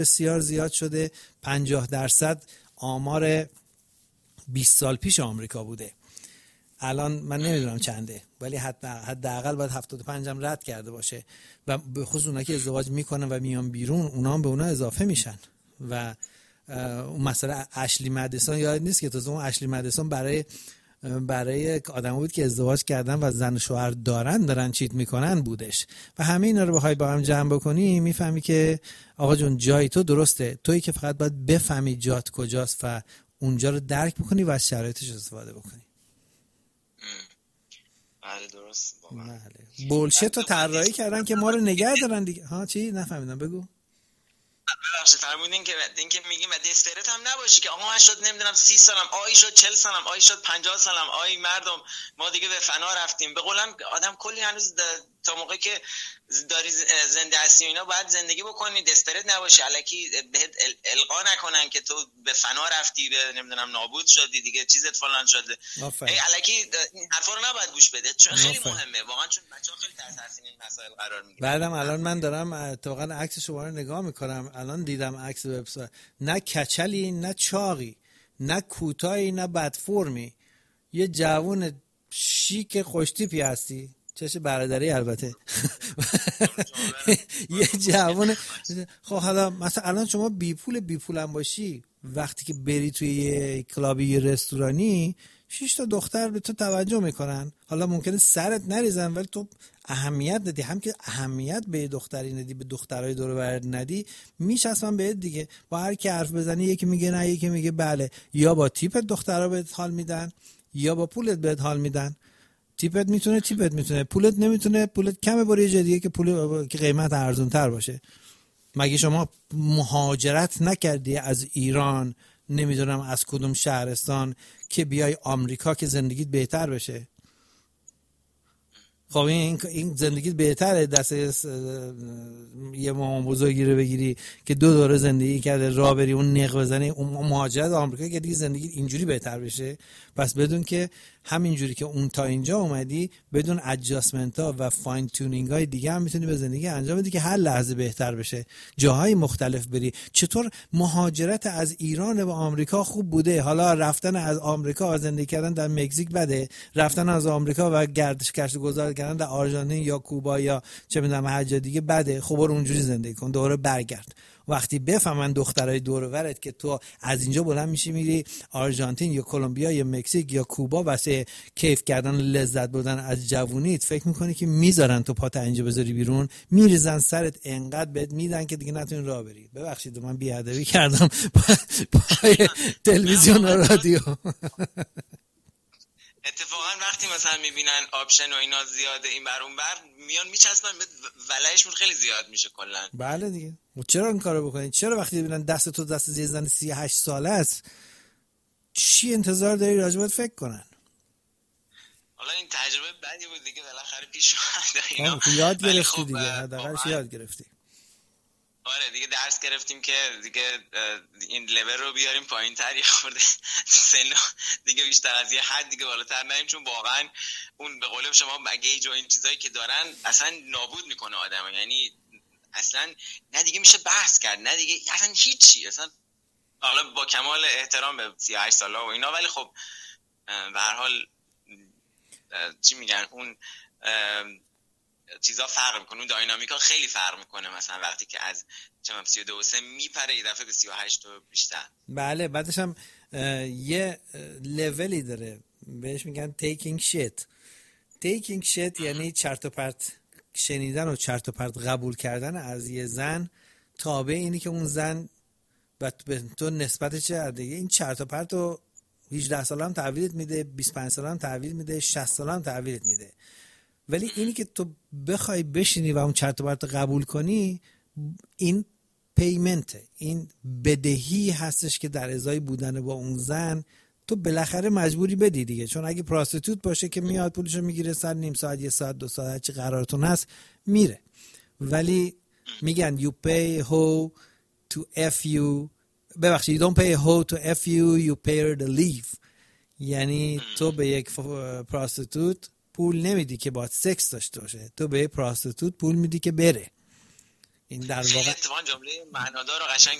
بسیار زیاد شده. 50% آمار 20 سال پیش آمریکا بوده. الان من نمیدونم چنده، ولی حداقل باید 75 هم رد کرده باشه و به خصوص اونایی که ازدواج میکنن و میان بیرون، اونا هم به اونا اضافه میشن. و اون مسئله اشلی مدیسون یاد نیست که تازه اون اشلی مدیسون برای آدم بود که ازدواج کردن و زن و شوهر دارن چیت میکنن بودش. و همه اینا رو بخوای با هم جمع بکنی میفهمی که آقا جون جای تو درسته، تویی که فقط باید بفهمی جات کجاست و اونجا رو درک بکنی و از شرایطش استفاده بکنی. بله درست. بله. بولشت رو طراحی کردن که ما رو نگه دارن دیگه. ها چی؟ نفهمیدم، بگو. ببخشید فرمودین که میگیم و دسپرت هم نباشی که آقا من شد نمیدونم 30 سالم، آی شد 40 سالم، آی شد 50 سالم، آی مردم ما دیگه به فنا رفتیم. به قولم آدم کلی هنوز تا موقعی که داری زنده هستی اینا باید زندگی بکنی، دسپرت نباشی، الکی بهت القا نکنن که تو به فنا رفتی، به نمیدونم نابود شدی دیگه، چیزت فلان شده. الکی این حرفا رو نباید گوش بده، چون خیلی مهمه واقعا، چون بچه‌ها خیلی تحت تاثیر این مسائل قرار میگیرن. بعدم الان من دارم اتفاقا عکس شما رو نگاه میکنم، الان دیدم عکس وبسایت، نه کچلی نه چاقی نه کوتاهی نه بد فرمی، یه جوون شیک خوشتیپی هستی، چش برادری البته. یه جوون. خب حالا مثلا الان شما بی پول هم باشی، وقتی که بری توی یه کلابی یه رستورانی 6 تا دختر به تو توجه میکنن، حالا ممکنه سرت نریزن ولی تو اهمیت ندی، هم که اهمیت به دختری ندی، به دخترای دور و بر ندی، میچسبن بهت دیگه. با هر کی حرف بزنی یکی میگه نه یکی میگه بله، یا با تیپ دخترا بهت حال میدن یا با پولت بهت حال میدن. تیپت میتونه، پولت نمیتونه، پولت کمه برای یه جای دیگه که قیمت ارزون تر باشه. مگه شما مهاجرت نکردی از ایران نمیدونم از کدوم شهرستان که بیای آمریکا که زندگیت بهتر بشه؟ خب این زندگیت بهتره دست یه مامان بزرگی رو بگیری که 2 دوره زندگی کرده راه بری اون نق بزنی، اون مهاجرت آمریکا که دیگه زندگی اینجوری بهتر بشه؟ پس بدون که همینجوری که اون تا اینجا اومدی بدون ادجاستمنت ها و فاین تونینگ های دیگه هم میتونی به زندگی انجام بدی که هر لحظه بهتر بشه، جاهای مختلف بری. چطور مهاجرت از ایران به آمریکا خوب بوده، حالا رفتن از آمریکا زندگی کردن در مکزیک بده، رفتن از آمریکا و گردش گذار کردن در آرژانتین یا کوبا یا چه میدونم هر جا دیگه بده، خب برو اونجوری زندگی کن، دوباره برگرد. وقتی بفهمن دخترای دور و برت که تو از اینجا بلند میشی میری آرژانتین یا کلمبیا یا مکزیک یا کوبا واسه کیف کردن لذت بردن از جوونیت، فکر میکنی که میذارن تو پات اینجا بذاری بیرون؟ میریزن سرت، انقدر بهت میدن که دیگه نتونی راه بری. ببخشید من بیادبی کردم پای تلویزیون و رادیو. اتفاقا وقتی مثلا میبینن آپشن و اینا زیاده این بر اون بر میان میچسبن، ولایشون خیلی زیاد میشه کلا. بله دیگه. چرا این کارو بکنین؟ چرا وقتی ببینن دست تو دست یه زن 38 ساله است چی انتظار داری راجبت فکر کنن؟ حالا این تجربه بعدی بود دیگه، بالاخره پیش اومد اینا. یاد گرفتی دیگه، حداقلش یاد گرفتی. آره دیگه درس گرفتیم که دیگه این لول رو بیاریم پایین تر، یه خورده سن دیگه بیشتر از یه حد دیگه بالاتر نریم، چون واقعا اون به قول شما بگیج و این چیزایی که دارن اصلا نابود میکنه آدمو. یعنی اصلا نه دیگه میشه بحث کرد، نه دیگه اصلا هیچی. اصلا حالا با کمال احترام به 38 ساله و اینا، ولی خب به هر حال چی میگن اون چیزا فرق میکنه، اون داینامیکا خیلی فرق میکنه. مثلا وقتی که از 32 و 3 میپره یه دفعه به 38 و بیشتر. بله بعدش هم یه لولی داره بهش میگن taking shit یعنی چرت و پرت شنیدن و چرت و پرت قبول کردن از یه زن تابع اینی که اون زن به تو نسبت چه دیگه. این چرت و پرت رو 18 ساله هم تحویلت میده، 25 ساله هم تحویل میده، 60 ساله هم تحویلت میده. ولی اینی که تو بخوای بشینی و اون چرت و پرت قبول کنی، این پیمنت، این بدهی هستش که در ازای بودن با اون زن تو بالاخره مجبوری بدی دیگه. چون اگه پراستیتوت باشه که میاد پولشو میگیره، سر نیم ساعت، یه ساعت، 2 ساعت، هرچی قرارتون هست میره. ولی میگن you pay hoe to f you، ببخشید you don't pay hoe to f you pay her to leave. یعنی تو به یک پراستیتوت پول نمیدی که باید سکس داشته باشه، تو به یک پراستیتوت پول میدی که بره. این در خیلی واقع اتفاقا جمله معنادار و قشنگ